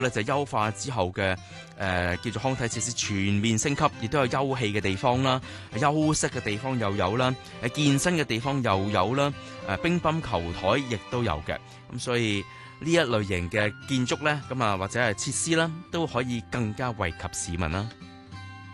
咧就優化之後嘅叫做康體設施全面升級，亦都有休憩嘅地方啦，休息嘅地方又有啦，健身嘅地方又有啦，乒乓球台亦都有嘅。咁所以呢一類型嘅建築咧，咁啊或者係設施啦，都可以更加惠及市民啦。